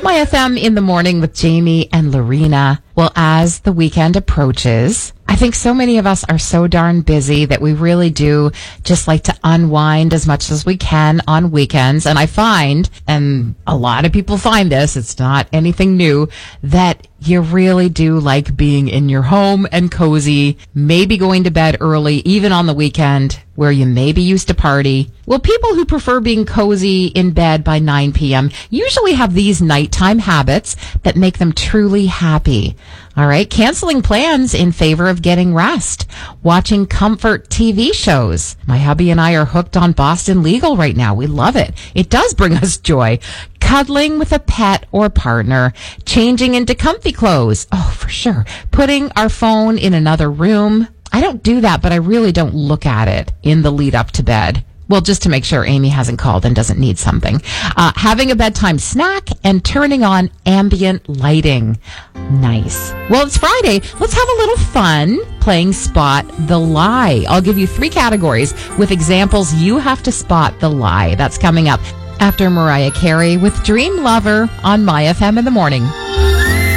My FM in the morning with Jamie and Lorena. Well, as the weekend approaches, I think so many of us are so darn busy that we really do just like to unwind as much as we can on weekends. And I find, and a lot of people find this, it's not anything new, that you really do like being in your home and cozy, maybe going to bed early, even on the weekend where you maybe used to party. Well, people who prefer being cozy in bed by 9 p.m. usually have these nighttime habits that make them truly happy. All right, canceling plans in favor of getting rest, watching comfort TV shows. My hubby and I are hooked on Boston Legal right now. We love it. It does bring us joy. Cuddling with a pet or partner, changing into comfy clothes. Oh, for sure. Putting our phone in another room. I don't do that, but I really don't look at it in the lead up to bed. Well, just to make sure Amy hasn't called and doesn't need something. Having a bedtime snack and turning on ambient lighting. Nice. Well, it's Friday. Let's have a little fun playing Spot the Lie. I'll give you 3 categories with examples. You have to spot the lie. That's coming up after Mariah Carey with Dream Lover on My FM in the morning.